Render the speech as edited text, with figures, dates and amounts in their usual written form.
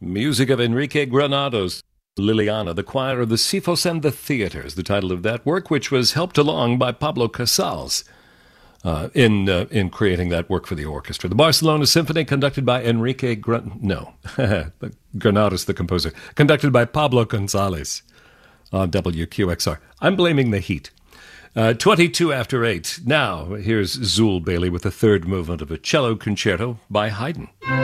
Music of Enrique Granados. Liliana, the choir of the Sifos and the Theaters, the title of that work, which was helped along by Pablo Casals in creating that work for the orchestra. The Barcelona Symphony, conducted by Granados, the composer, conducted by Pablo Gonzalez on WQXR. I'm blaming the heat. 22 after 8. Now, here's Zul Bailey with the third movement of a cello concerto by Haydn.